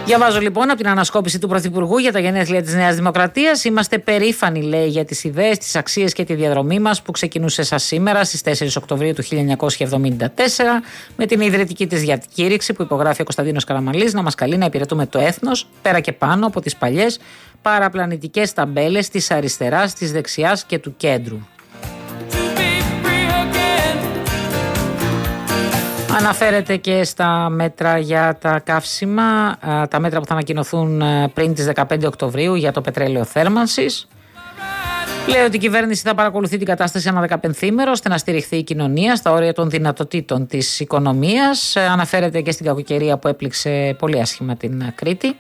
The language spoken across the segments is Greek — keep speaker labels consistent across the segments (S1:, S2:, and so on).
S1: Διαβάζω λοιπόν από την ανασκόπηση του Πρωθυπουργού για τα γενέθλια της Νέας Δημοκρατίας. Είμαστε περήφανοι, λέει, για τις ιδέες, τις αξίες και τη διαδρομή μας που ξεκινούσε σας σήμερα στις 4 Οκτωβρίου του 1974 με την ιδρυτική της διακήρυξη που υπογράφει ο Κωνσταντίνος Καραμανλής να μας καλεί να υπηρετούμε το έθνος πέρα και πάνω από τις παλιές παραπλανητικές ταμπέλες της αριστεράς, της δεξιάς και του κέντρου. Αναφέρεται και στα μέτρα για τα καύσιμα, τα μέτρα που θα ανακοινωθούν πριν τις 15 Οκτωβρίου για το πετρέλαιο θέρμανσης. Λέει ότι η κυβέρνηση θα παρακολουθεί την κατάσταση ένα 15ήμερο ώστε να στηριχθεί η κοινωνία στα όρια των δυνατοτήτων της οικονομίας. Αναφέρεται και στην κακοκαιρία που έπληξε πολύ άσχημα την Κρήτη.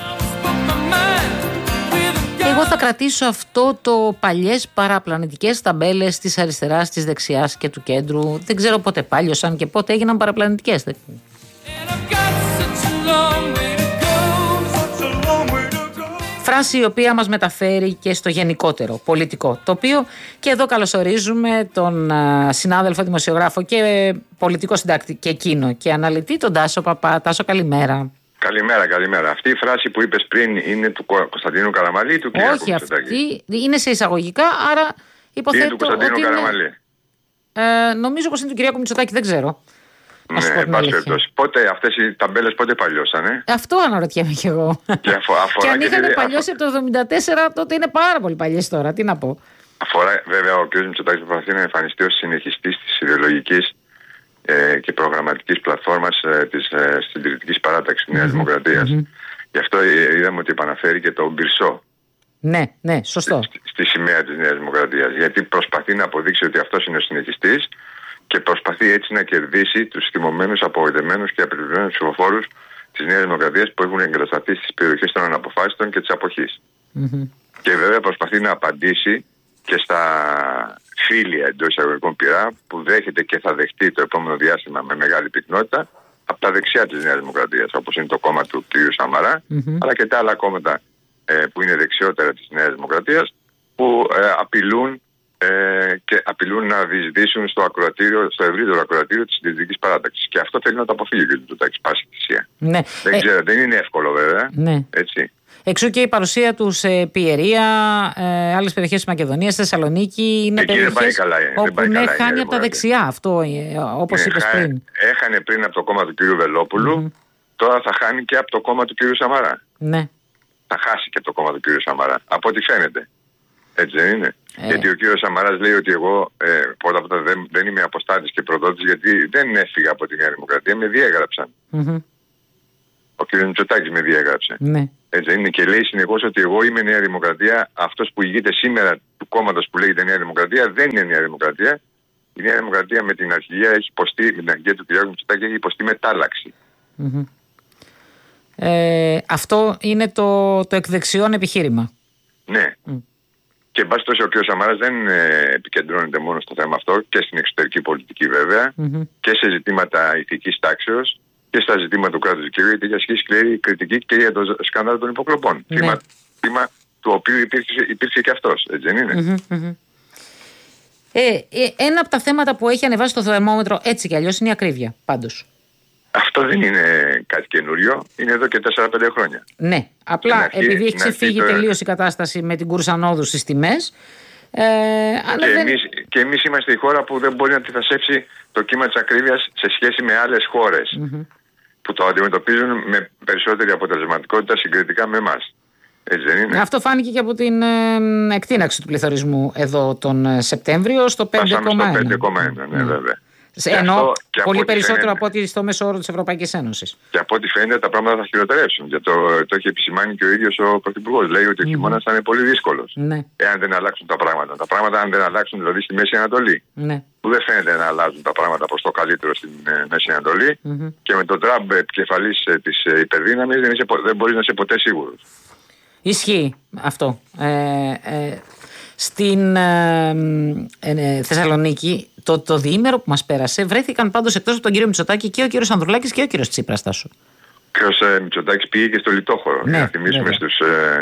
S1: Εγώ θα κρατήσω αυτό το παλιές παραπλανητικές ταμπέλες της αριστεράς, της δεξιάς και του κέντρου. Δεν ξέρω πότε πάλιωσαν και πότε έγιναν παραπλανητικές. Φράση η οποία μας μεταφέρει και στο γενικότερο πολιτικό τοπίο. Και εδώ καλωσορίζουμε τον συνάδελφο δημοσιογράφο και πολιτικό συντάκτη και εκείνο και αναλυτή, τον Τάσο Παπά. Τάσο, καλημέρα.
S2: Καλημέρα. Αυτή η φράση που είπες πριν είναι του Κωνσταντίνου Καραμανλή ή του Κυριάκου Μητσοτάκη?
S1: Όχι, αυτή είναι σε εισαγωγικά, άρα υποθέτω
S2: είναι του Κωνσταντίνου Καραμανλή.
S1: Νομίζω πως είναι του Κυριάκου Μητσοτάκη, δεν ξέρω.
S2: Ναι, εν πάση περιπτώσει. Πότε αυτές οι ταμπέλες πότε παλιώσανε?
S1: Αυτό αναρωτιέμαι κι εγώ. Και αν είχαν παλιώσει από το 1974, τότε είναι πάρα πολύ παλιές τώρα. Τι να πω.
S2: Αφορά, βέβαια, ο κ. Μητσοτάκης προσπαθεί να εμφανιστεί ως συνεχιστής της ιδεολογικής και προγραμματικής πλατφόρμας της συντηρητικής παράταξης της Νέας Δημοκρατίας. Γι' αυτό είδαμε ότι επαναφέρει και το Μπυρσό.
S1: Ναι, σωστό.
S2: Στη σημαία της Νέας Δημοκρατίας. Γιατί προσπαθεί να αποδείξει ότι αυτός είναι ο συνεχιστής και προσπαθεί έτσι να κερδίσει τους θυμωμένους, απογοητευμένους και απελπισμένους ψηφοφόρους της Νέας Δημοκρατίας που έχουν εγκατασταθεί στις περιοχές των αναποφάσιστων και της αποχής. Και βέβαια προσπαθεί να απαντήσει και στα φίλια εντός εισαγωγικών πειρά που δέχεται και θα δεχτεί το επόμενο διάστημα με μεγάλη πυκνότητα από τα δεξιά της Νέας Δημοκρατίας, όπως είναι το κόμμα του κ. Σαμαρά, αλλά και τα άλλα κόμματα που είναι δεξιότερα της Νέας Δημοκρατίας, που απειλούν να διεισδύσουν στο ευρύτερο ακροατήριο της συντηρητικής παράταξης. Και αυτό θέλει να το αποφύγει ο κ. Μητσοτάκης πάση θυσία.
S1: Ναι.
S2: Δεν ξέρω, δεν είναι εύκολο βέβαια.
S1: Ναι.
S2: Έτσι.
S1: Εξού και η παρουσία του σε Πιερία, άλλες περιοχές της Μακεδονίας, στη Θεσσαλονίκη. Είναι περιοχές όπου χάνει από τα δεξιά αυτό, όπως είπες πριν.
S2: Έχανε πριν από το κόμμα του κ. Βελόπουλου, τώρα θα χάνει και από το κόμμα του κ. Σαμαρά.
S1: Ναι.
S2: Θα χάσει και από το κόμμα του κ. Σαμαρά, από ό,τι φαίνεται. Έτσι δεν είναι? Γιατί ο κ. Σαμαράς λέει ότι εγώ πρώτα απ' όλα δεν είμαι αποστάτης και προδότης, γιατί δεν έφυγα από τη Νέα Δημοκρατία, με διέγραψαν. Ο κ. Μητσοτάκης με διέγραψε.
S1: Ναι.
S2: Έτσι είναι, και λέει συνεχώς ότι εγώ είμαι Νέα Δημοκρατία. Αυτός που ηγείται σήμερα του κόμματος που λέγεται Νέα Δημοκρατία δεν είναι Νέα Δημοκρατία. Η Νέα Δημοκρατία με την αρχηγία έχει υποστεί, με την αρχηγία του κ. Μητσοτάκη έχει υποστεί μετάλλαξη.
S1: Αυτό είναι το εκδεξιόν επιχείρημα.
S2: Ναι. Και εν πάση περιπτώσει ο κ. Σαμαράς δεν επικεντρώνεται μόνο στο θέμα αυτό και στην εξωτερική πολιτική βέβαια και σε ζητήματα ηθικής τάξεως και στα ζητήματα του κράτους δικαίου, γιατί έχει ασκήσει σκληρή κριτική και για το σκάνδαλο των υποκλοπών. Θύμα του οποίου υπήρξε και αυτός, έτσι δεν είναι?
S1: Ένα από τα θέματα που έχει ανεβάσει το θερμόμετρο έτσι κι αλλιώς είναι η ακρίβεια, πάντως.
S2: Αυτό δεν είναι κάτι καινούριο, είναι εδώ και 4-5 χρόνια.
S1: Ναι, απλά επειδή έχει ξεφύγει τελείως η κατάσταση με την κουρσανόδου στις τιμές.
S2: Και εμείς είμαστε η χώρα που δεν μπορεί να αντιθασέψει το κύμα της ακρίβειας σε σχέση με άλλες χώρες που το αντιμετωπίζουν με περισσότερη αποτελεσματικότητα συγκριτικά με εμάς. Έτσι δεν είναι?
S1: Αυτό φάνηκε και από την εκτείναξη του πληθωρισμού εδώ τον Σεπτέμβριο στο 5,1.
S2: Στο 5,1, ναι, βέβαια.
S1: Ενώ πολύ περισσότερο από ό,τι στο μέσο όρο της Ευρωπαϊκής Ένωσης.
S2: Και από ό,τι φαίνεται τα πράγματα θα χειροτερεύσουν. Γιατί το έχει επισημάνει και ο ίδιος ο Πρωθυπουργός. Λέει ότι ο χειμώνας θα είναι πολύ δύσκολος. Ναι. Εάν δεν αλλάξουν τα πράγματα. Τα πράγματα, αν δεν αλλάξουν δηλαδή στη Μέση Ανατολή. Ναι. Που δεν φαίνεται να αλλάζουν τα πράγματα προς το καλύτερο στην Μέση Ανατολή. Και με τον Τραμπ επικεφαλής της υπερδύναμης δεν μπορείς να είσαι ποτέ σίγουρος.
S1: Ισχύει αυτό. Στην Θεσσαλονίκη το διήμερο που μας πέρασε βρέθηκαν πάντως εκτός από τον κύριο Μητσοτάκη και ο κύριος Ανδρουλάκης και ο κύριος Τσίπρας, Τάσο.
S2: Ο κύριος Μητσοτάκης πήγε και στο Λιτόχωρο. Ναι, να θυμίσουμε στους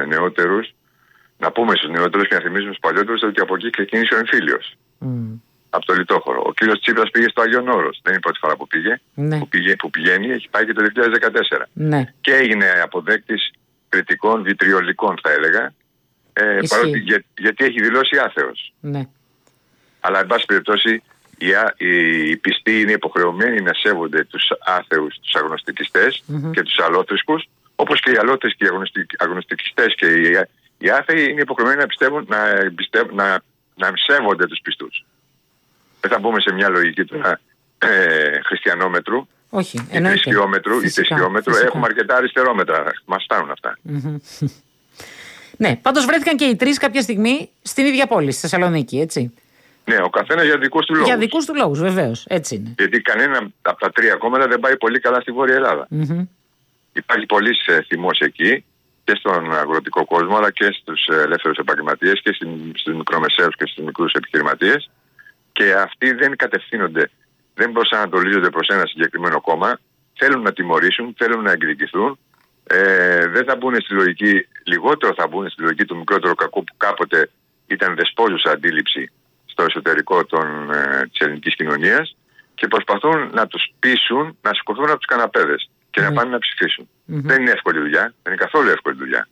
S2: νεότερους, να πούμε στους νεότερους και να θυμίσουμε στους παλιότερους ότι από εκεί ξεκίνησε ο εμφύλιος. από το Λιτόχωρο. Ο κύριος Τσίπρας πήγε στο Άγιον Όρος. Δεν είναι η πρώτη φορά που πήγε.
S1: Ναι.
S2: Που πηγαίνει, έχει πάει και το 2014.
S1: Ναι.
S2: Και έγινε αποδέκτης κριτικών βιτριολικών, θα έλεγα. Γιατί έχει δηλώσει άθεος.
S1: Ναι.
S2: Αλλά, εν πάση περιπτώσει, οι πιστοί είναι υποχρεωμένοι να σέβονται τους άθεους, τους αγνωστικιστές και τους αλόθρησκους, όπως και οι αλόθρησκοι και οι αγνωστικιστές και οι άθεοι είναι υποχρεωμένοι να πιστεύουν, να σέβονται τους πιστούς. Δεν θα μπούμε σε μια λογική τώρα χριστιανόμετρου.
S1: Όχι,
S2: ή θρησκειόμετρου. Έχουμε αρκετά αριστερόμετρα. Μας φτάνουν αυτά.
S1: Ναι, πάντως βρέθηκαν και οι τρεις κάποια στιγμή στην ίδια πόλη, στη Θεσσαλονίκη, έτσι.
S2: Ναι, ο καθένας για δικούς του λόγους.
S1: Για δικούς του λόγους, βεβαίως. Έτσι είναι.
S2: Γιατί κανένα από τα τρία κόμματα δεν πάει πολύ καλά στη Βόρεια Ελλάδα. Υπάρχει πολύς θυμός εκεί και στον αγροτικό κόσμο, αλλά και στους ελεύθερους επαγγελματίες και στους μικρομεσαίους και στους μικρούς επιχειρηματίες. Και αυτοί δεν κατευθύνονται, δεν προσανατολίζονται προς ένα συγκεκριμένο κόμμα. Θέλουν να τιμωρήσουν, θέλουν να εκδικηθούν. Δεν θα μπουν στη λογική, λιγότερο θα μπουν στη λογική του μικρότερου κακού που κάποτε ήταν δεσπόζουσα αντίληψη στο εσωτερικό της ελληνικής κοινωνίας και προσπαθούν να τους πείσουν να σηκωθούν από τους καναπέδες και να πάνε να ψηφίσουν. Δεν είναι εύκολη δουλειά, δεν είναι καθόλου εύκολη δουλειά.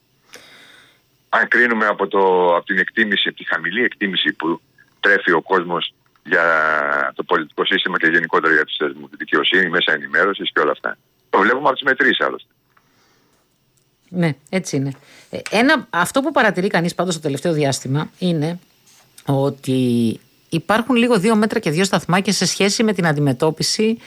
S2: Αν κρίνουμε από την εκτίμηση, από τη χαμηλή εκτίμηση που τρέφει ο κόσμος για το πολιτικό σύστημα και γενικότερα για τις θεσμούς, τη δικαιοσύνη, μέσα ενημέρωσης και όλα αυτά. Το βλέπουμε από τις μετρήσεις άλλωστε.
S1: Ναι, έτσι είναι. Αυτό που παρατηρεί κανείς πάντως στο τελευταίο διάστημα είναι ότι υπάρχουν λίγο 2 μέτρα και 2 σταθμάκια σε σχέση με την αντιμετώπιση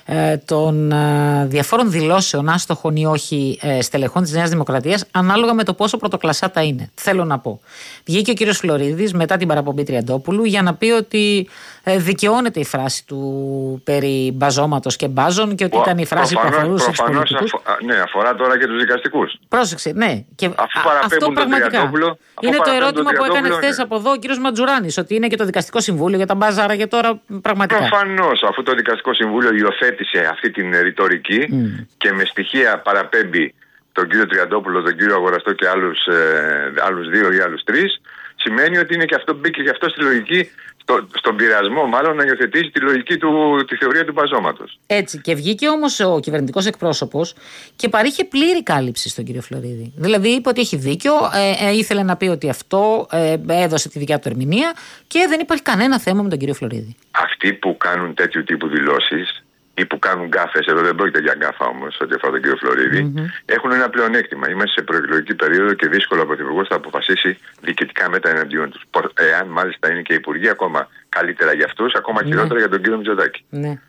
S1: των διαφόρων δηλώσεων, άστοχων ή όχι, στελεχών της Νέας Δημοκρατίας, ανάλογα με το πόσο πρωτοκλασσάτα είναι. Θέλω να πω. Βγήκε ο κύριος Φλωρίδης μετά την παραπομπή Τριαντόπουλου για να πει ότι δικαιώνεται η φράση του περί μπαζώματος και μπάζων και ότι ήταν η φράση που αφορούσε τους πολιτικούς.
S2: Ναι, αφορά τώρα και τους δικαστικούς.
S1: Πρόσεξε, ναι. Και αυτό πραγματικά είναι το ερώτημα που έκανε χθες από εδώ ο κύριος Ματζουράνης, ότι είναι και το δικαστικό συμβούλιο για τα μπάζαρα και τώρα πραγματικά.
S2: Προφανώς, αφού το δικαστικό συμβούλιο υιοθέτησε αυτή την ρητορική και με στοιχεία παραπέμπει τον κύριο Τριαντόπουλο, τον κύριο Αγοραστό και άλλους 2 ή άλλους 3, σημαίνει ότι είναι και αυτό, μπήκε και αυτό στη λογική, στον πειρασμό μάλλον να υιοθετήσει τη λογική τη θεωρία του μπαζώματος.
S1: Έτσι, και βγήκε όμως ο κυβερνητικός εκπρόσωπος και παρήχε πλήρη κάλυψη στον κύριο Φλωρίδη. Δηλαδή είπε ότι έχει δίκιο, ήθελε να πει ότι αυτό έδωσε τη δικιά του ερμηνεία και δεν υπάρχει κανένα θέμα με τον κύριο Φλωρίδη.
S2: Αυτοί που κάνουν τέτοιου τύπου δηλώσεις ή που κάνουν γκάφες, εδώ δεν πρόκειται για γκάφα όμως, ό,τι αφορά τον κύριο Φλωρίδη, έχουν ένα πλεονέκτημα. Είμαστε σε προεκλογική περίοδο και δύσκολο ο Πρωθυπουργός θα αποφασίσει διοικητικά μέτρα εναντίον τους. Εάν μάλιστα είναι και οι υπουργοί, ακόμα καλύτερα για αυτούς, ακόμα χειρότερα για τον κύριο Μητσοτάκη.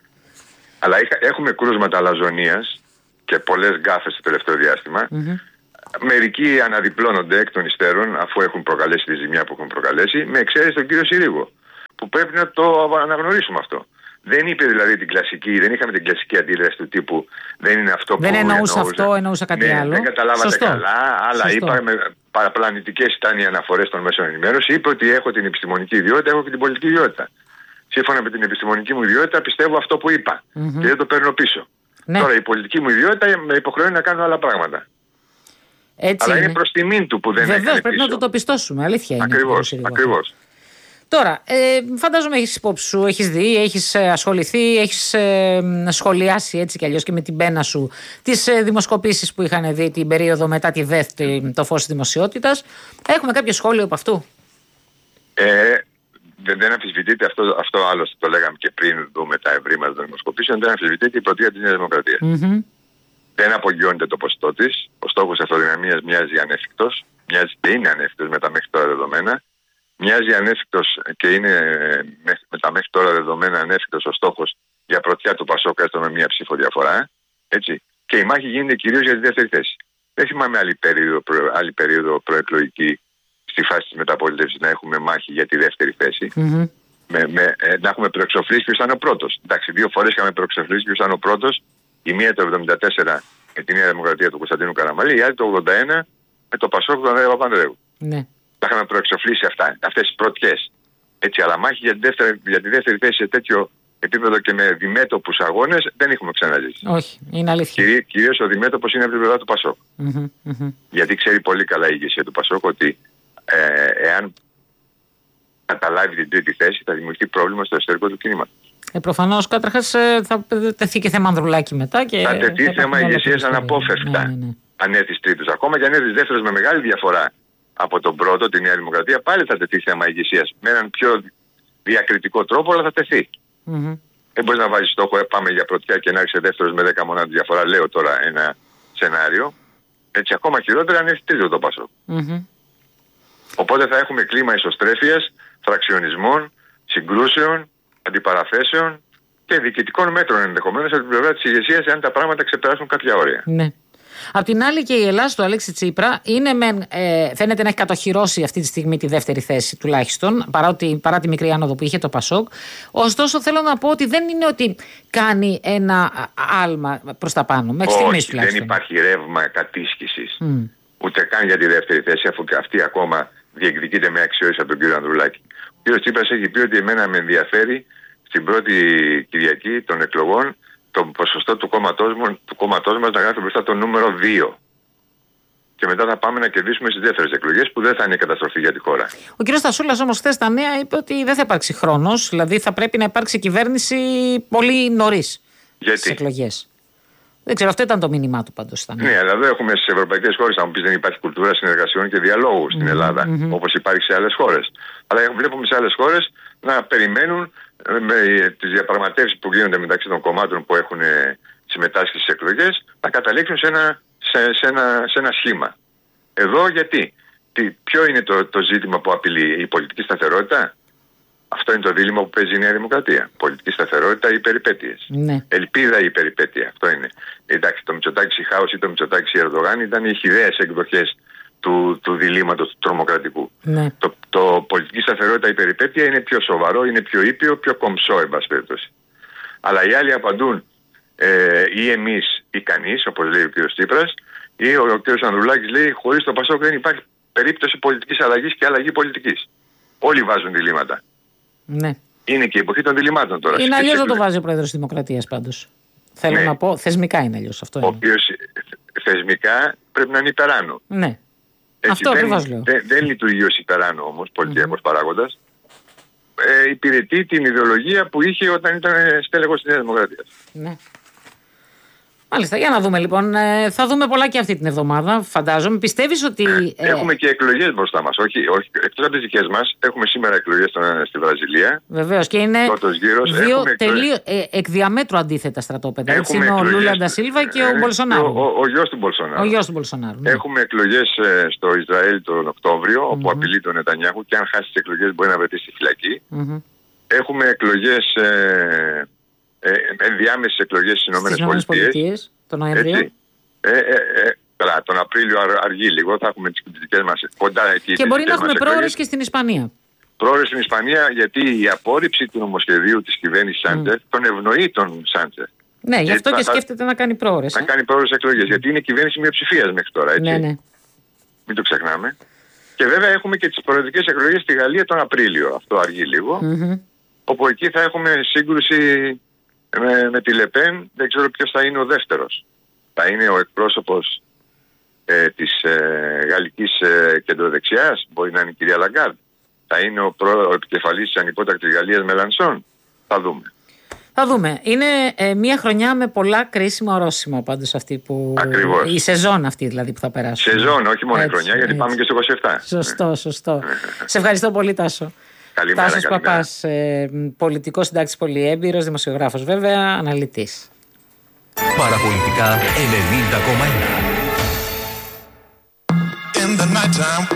S2: Αλλά έχουμε κρούσματα αλαζονίας και πολλές γκάφες στο τελευταίο διάστημα. Μερικοί αναδιπλώνονται εκ των υστέρων, αφού έχουν προκαλέσει τη ζημιά που έχουν προκαλέσει, με εξαίρεση τον κύριο Συρίγο, που πρέπει να το αναγνωρίσουμε αυτό. Δεν είπε δηλαδή δεν είχαμε την κλασική αντίδραση του τύπου δεν είναι αυτό που
S1: εννοούσα αυτό, εννοούσα κάτι άλλο.
S2: Δεν καταλάβατε καλά, αλλά είπαμε παραπλανητικές ήταν οι αναφορές των μέσων ενημέρωσης. Είπε ότι έχω την επιστημονική ιδιότητα, έχω και την πολιτική ιδιότητα. Σύμφωνα με την επιστημονική μου ιδιότητα πιστεύω αυτό που είπα και δεν το παίρνω πίσω. Τώρα η πολιτική μου ιδιότητα με υποχρεώνει να κάνω άλλα πράγματα.
S1: Έτσι
S2: αλλά είναι προς τιμήν του που δεν έκανε πίσω.
S1: Πρέπει να το πιστώσουμε, αλήθεια είναι.
S2: Ακριβώς.
S1: Τώρα, φαντάζομαι έχεις υπόψη σου, έχεις δει, έχεις ασχοληθεί, έχεις σχολιάσει έτσι κι αλλιώς και με την πένα σου τις δημοσκοπήσεις που είχαν δει την περίοδο μετά τη δεύτερη, το φως της δημοσιότητας. Έχουμε κάποιο σχόλιο από αυτού?
S2: Δεν αμφισβητείται αυτό άλλωστε το λέγαμε και πριν δούμε τα ευρήματα των δημοσκοπήσεων, δεν αμφισβητείται η πρωτεία της Νέας Δημοκρατίας. Δεν απογειώνεται το ποσοστό της, ο στόχος αυτοδυναμίας μοιάζει ανέφικτος, μοιάζει και είναι ανέφικτος με τα μέχρι τώρα δεδομένα. Μοιάζει ανέφικτος και είναι με τα μέχρι τώρα δεδομένα ανέφικτος ο στόχος για πρωτιά του Πασόκ, έστω με μία ψήφο διαφορά. Έτσι. Και η μάχη γίνεται κυρίως για τη δεύτερη θέση. Δεν θυμάμαι άλλη περίοδο προεκλογική στη φάση της μεταπολίτευσης να έχουμε μάχη για τη δεύτερη θέση. Να έχουμε προεξοφλήσει ποιος ήταν ο πρώτος. Εντάξει, 2 φορές είχαμε προεξοφλήσει ποιος ήταν ο πρώτος. Η μία το 1974 με τη Νέα Δημοκρατία του Κωνσταντίνου Καραμανλή, η άλλη το 1981 με το Πασόκ του Ανδρέα Παπανδρέου. Τα είχαμε προεξοφλήσει αυτές τις πρωτιές. Έτσι, αλλά μάχη για τη δεύτερη θέση σε τέτοιο επίπεδο και με διμέτωπους αγώνες δεν έχουμε ξαναζήσει.
S1: Όχι, είναι αλήθεια.
S2: Κυρίως ο διμέτωπος είναι από την πλευρά του Πασόκ. Γιατί ξέρει πολύ καλά η ηγεσία του Πασόκ ότι εάν καταλάβει την τρίτη θέση, θα δημιουργηθεί πρόβλημα στο εσωτερικό του κινήματος.
S1: Προφανώς, καταρχάς θα τεθεί και θέμα Ανδρουλάκη μετά. Και
S2: θα τεθεί θέμα ηγεσίας αναπόφευκτα. Ναι. Αν έρθεις τρίτος. Ακόμα και αν έρθεις δεύτερος με μεγάλη διαφορά από τον πρώτο, τη Νέα Δημοκρατία, πάλι θα τεθεί θέμα ηγεσίας. Με έναν πιο διακριτικό τρόπο, αλλά θα τεθεί. Δεν μπορείς να βάζεις στόχο, πάμε για πρωτιά και να έρθεις δεύτερος με 10 μονάδες διαφορά. Λέω τώρα ένα σενάριο. Έτσι, ακόμα χειρότερα αν έρθει τρίτος το ΠΑΣΟΚ. Οπότε θα έχουμε κλίμα ισοστρέφειας, φραξιονισμών, συγκρούσεων, αντιπαραθέσεων και διοικητικών μέτρων ενδεχομένως από την πλευρά της ηγεσίας, αν τα πράγματα ξεπεράσουν κάποια όρια.
S1: Ναι. Απ' την άλλη και η Ελλάδα του Αλέξη Τσίπρα φαίνεται να έχει κατοχυρώσει αυτή τη στιγμή τη δεύτερη θέση τουλάχιστον, παρά τη μικρή άνοδο που είχε το ΠΑΣΟΚ. Ωστόσο θέλω να πω ότι δεν είναι ότι κάνει ένα άλμα προς τα πάνω. Μέχρι στιγμής τουλάχιστον.
S2: Δεν υπάρχει ρεύμα κατήσχησης. Ούτε καν για τη δεύτερη θέση, αφού και αυτή ακόμα διεκδικείται με αξιώσεις από τον κύριο Ανδρουλάκη. Ο κύριος Τσίπρας έχει πει ότι εμένα με ενδιαφέρει στην πρώτη Κυριακή των εκλογών το ποσοστό του κόμματός μας να γράφει μπροστά το νούμερο 2. Και μετά θα πάμε να κερδίσουμε στις δεύτερες εκλογές που δεν θα είναι καταστροφή για τη χώρα.
S1: Ο κ. Στασούλας όμως χθες στα νέα είπε ότι δεν θα υπάρξει χρόνος, δηλαδή θα πρέπει να υπάρξει κυβέρνηση πολύ νωρίς στις εκλογές. Δεν ξέρω, αυτό ήταν το μήνυμά του πάντως.
S2: Ναι, αλλά εδώ έχουμε στις ευρωπαϊκές χώρες, αν μου πεις δεν υπάρχει κουλτούρα συνεργασιών και διαλόγου στην Ελλάδα, όπως υπάρχει σε άλλες χώρες. Αλλά βλέπουμε σε άλλες χώρες να περιμένουν με τις διαπραγματεύσεις που γίνονται μεταξύ των κομμάτων που έχουν συμμετάσχει στις εκλογές να καταλήξουν σε ένα σχήμα. Εδώ γιατί? Ποιο είναι το ζήτημα που απειλεί? Η πολιτική σταθερότητα? Αυτό είναι το δίλημμα που παίζει η Νέα Δημοκρατία. Πολιτική σταθερότητα ή περιπέτειες. Ναι. Ελπίδα ή περιπέτεια. Αυτό είναι. Εντάξει, το Μητσοτάκης η Χάος ή το Μητσοτάκης η Ερντογάν ήταν οι χυδαίες εκδοχές του διλήμματος του τρομοκρατικού. Ναι. Το πολιτική σταθερότητα ή περιπέτεια είναι πιο σοβαρό, είναι πιο ήπιο, πιο κομψό, εν πάση περιπτώσει. Αλλά οι άλλοι απαντούν ή εμείς ή κανείς, όπως λέει ο κ. Τσίπρας, ή ο κ. Ανδρουλάκης λέει χωρίς το ΠΑΣΟΚ δεν υπάρχει περίπτωση πολιτικής αλλαγής και αλλαγή πολιτικής. Όλοι βάζουν διλήμματα. Ναι. Είναι και η εποχή των διλημάτων τώρα.
S1: Είναι αλλιώς να το βάζει ο Πρόεδρος της Δημοκρατίας πάντως. Θέλω να πω, θεσμικά είναι αλλιώς αυτό.
S2: Ο οποίος θεσμικά πρέπει να είναι υπεράνω.
S1: Ναι. Αυτό ακριβώς λέω.
S2: Δεν λειτουργεί ως υπεράνω όμως, πολιτικός παράγοντας. Υπηρετεί την ιδεολογία που είχε όταν ήταν στέλεχος της Νέας Δημοκρατίας. Ναι.
S1: Μάλιστα, για να δούμε λοιπόν. Θα δούμε πολλά και αυτή την εβδομάδα, φαντάζομαι. Πιστεύεις ότι.
S2: Έχουμε και εκλογές μπροστά μας. Όχι, εκτός από τις δικές μας, έχουμε σήμερα εκλογές στη Βραζιλία.
S1: Βεβαίως, και είναι δύο εκ διαμέτρου αντίθετα στρατόπεδα. Έτσι είναι ο Λούλα ντα Σίλβα και ο Μπολσονάρο.
S2: Ο γιος του Μπολσονάρο.
S1: Ο γιος του Μπολσονάρο. Ναι.
S2: Έχουμε εκλογές στο Ισραήλ τον Οκτώβριο, όπου απειλεί τον Νετανιάχου και αν χάσει τις εκλογές μπορεί να βρεθεί στη φυλακή. Έχουμε εκλογές. Ενδιάμεσες εκλογές στις
S1: ΗΠΑ τον Νοέμβριο.
S2: Τον Απρίλιο αργεί λίγο, θα έχουμε τις δικές μας κοντά εκεί.
S1: Και μπορεί να έχουμε πρόορες και στην Ισπανία.
S2: Πρόορες στην Ισπανία, γιατί η απόρριψη του νομοσχεδίου της κυβέρνησης Σάντσεφ τον ευνοεί τον Σάντσεφ.
S1: Ναι, γι' αυτό και σκέφτεται να κάνει πρόορες.
S2: Να κάνει πρόορες εκλογές, γιατί είναι κυβέρνηση μειοψηφίας μέχρι τώρα. Έτσι.
S1: Ναι, ναι.
S2: Μην το ξεχνάμε. Και βέβαια έχουμε και τις προεδρικές εκλογές στη Γαλλία τον Απρίλιο. Αυτό αργεί λίγο. Όπου εκεί θα έχουμε σύγκρουση με τη Λεπέν. Δεν ξέρω ποιος θα είναι ο δεύτερος. Θα είναι ο εκπρόσωπος της γαλλικής κεντροδεξιάς. Μπορεί να είναι η κυρία Λαγκάρντ. Θα είναι ο επικεφαλής της ανυπότακτης Γαλλίας Μελανσόν. Θα δούμε.
S1: Θα δούμε. Είναι μια χρονιά με πολλά κρίσιμα ορόσημα πάντως αυτή που.
S2: Ακριβώς.
S1: Η σεζόν αυτή δηλαδή που θα περάσει.
S2: Σεζόν, όχι μόνο η χρονιά, γιατί πάμε και στο 27.
S1: Σωστό. Σε ευχαριστώ πολύ, Τάσο.
S2: Καλημέρα.
S1: Τάσος Παπάς, πολιτικός συντάκτης πολυέμπειρος, δημοσιογράφος βέβαια, αναλυτής.
S3: Παραπολιτικά 90,1.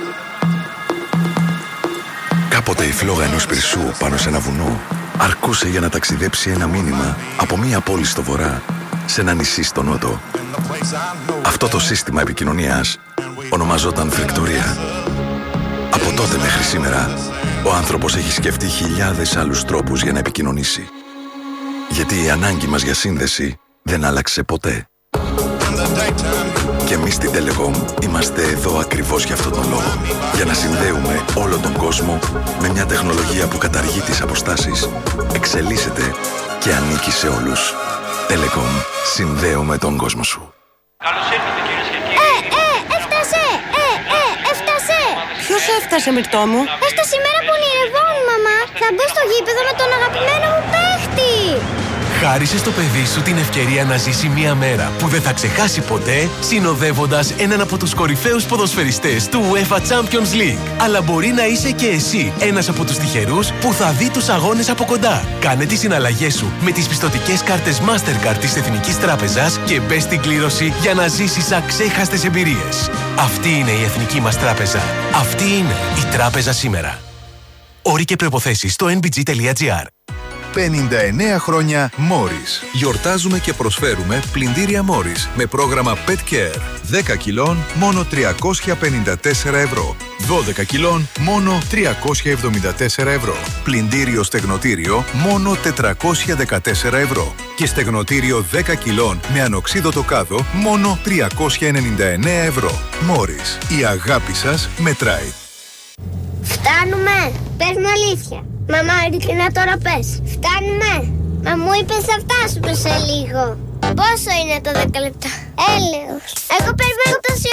S4: Κάποτε η φλόγα ενός πυρσού πάνω σε ένα βουνό αρκούσε για να ταξιδέψει ένα μήνυμα από μία πόλη στο βορρά σε ένα νησί στο νότο. Αυτό το σύστημα επικοινωνίας ονομαζόταν φρικτορία. Από τότε μέχρι σήμερα, ο άνθρωπος έχει σκεφτεί χιλιάδες άλλους τρόπους για να επικοινωνήσει. Γιατί η ανάγκη μας για σύνδεση δεν άλλαξε ποτέ. Και εμείς στην Telecom είμαστε εδώ ακριβώς για αυτόν τον λόγο. Για να συνδέουμε όλο τον κόσμο με μια τεχνολογία που καταργεί τις αποστάσεις, εξελίσσεται και ανήκει σε όλους. Telecom. Συνδέουμε τον κόσμο σου.
S5: Καλώς ήρθατε κυρίες και κύριοι. Έφτασε! Έφτασε!
S6: Ποιος
S5: Πώς έφτασε, Μυρτώ μου?
S6: Έφτασε σήμερα που ονειρευόμουν, μαμά. Θα μπω στο γήπεδο με τον αγαπημένο μου παίχτη.
S3: Χάρισε στο παιδί σου την ευκαιρία να ζήσει μία μέρα που δεν θα ξεχάσει ποτέ, συνοδεύοντας έναν από τους κορυφαίους ποδοσφαιριστές του UEFA Champions League. Αλλά μπορεί να είσαι και εσύ ένας από τους τυχερούς που θα δει τους αγώνες από κοντά. Κάνε τις συναλλαγές σου με τις πιστωτικές κάρτες Mastercard της Εθνικής Τράπεζας και μπες στην κλήρωση για να ζήσεις αξέχαστες εμπειρίες. Αυτή είναι η Εθνική μας Τράπεζα. Αυτή είναι η Τράπεζα σήμερα. Όροι και προϋποθέσεις στο nbg.gr.
S7: 59 χρόνια Morris. Γιορτάζουμε και προσφέρουμε πλυντήρια Morris με πρόγραμμα Pet Care. 10 κιλών μόνο 354 ευρώ. 12 κιλών μόνο 374 ευρώ. Πλυντήριο στεγνοτήριο μόνο 414 ευρώ. Και στεγνοτήριο 10 κιλών με ανοξίδωτο κάδο μόνο 399 ευρώ. Morris. Η αγάπη σας μετράει.
S6: Φτάνουμε. Πες μου αλήθεια. Μαμά, ειλικρινά τώρα πες. Φτάνουμε. Μα μου είπες θα φτάσουμε σε λίγο. Πόσο είναι το 10 λεπτά? Έλεος. Εγώ περιμένω τόση